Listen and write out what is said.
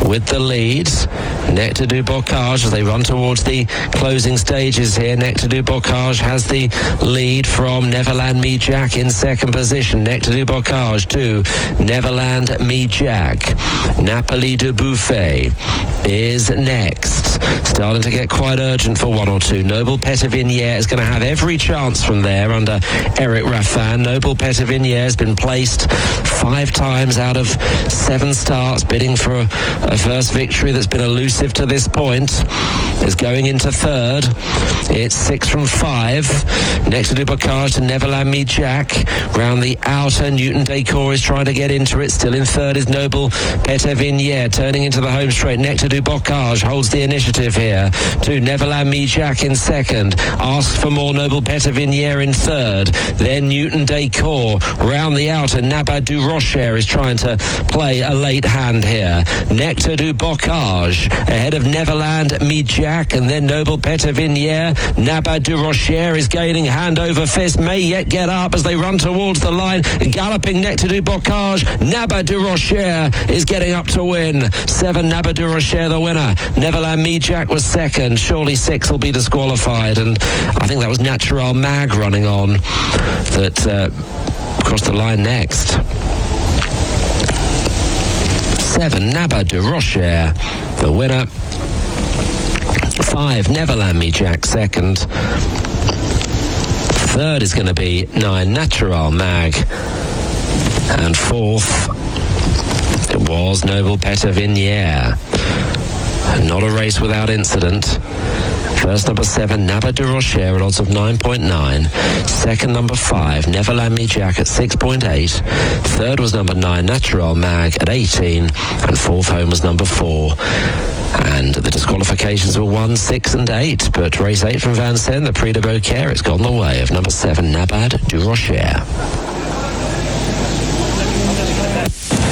with the lead. Nectar du Bocage as they run towards the closing stages here. Nectar du Bocage has the lead from Neverland Me Jack in second position. Nectar du Bocage to Neverland Me Jack. Napoli de Buffet is next. Starting to get quite urgent for one or two. Noble Petitvignere is going to have every chance from there under Eric Raffin. Noble Petitvignere has been placed 5 times out of 7 starts, bidding for a first victory that's been elusive to this point. Is going into third. It's 6 from 5. Nectar du Bocage to Neverland Me Jack. Round the outer, Newton Decor is trying to get into it. Still in third is Noble Petitvignere. Turning into the home straight, Nectar du Bocage holds the initiative here. To Neverland Me Jack in second. Asks for more, Noble Petitvignere in third. Then Newton Decor. Round the outer, Nabad du Rocher is trying to play a late hand here. Nectar du Bocage ahead of Neverland Me Jack, and then Noble Petitvignere. Nabad du Rocher is gaining hand over fist, may yet get up as they run towards the line. Galloping Nectar du Bocage. Nabad du Rocher is getting up to win. 7 Nabad du Rocher the winner. Neverland Me Jack was second. Surely 6 will be disqualified, and I think that was Natural Mag running on that crossed the line next. 7 Nabad du Rocher the winner. 5 Neverland Me Jack second. Third is going to be 9 Natural Mag, and fourth it was Noble Petitvignere. Not a race without incident. First, number 7, Nabad du Rocher at odds of 9.9. Second, number 5, Neverland Me Jack at 6.8. Third was number 9, Natural Mag at 18. And fourth home was number 4. And the disqualifications were 1, 6 and 8. But race 8 from Vincennes, the Prix de Beaucaire, it's gone the way of number 7, Nabad du Rocher.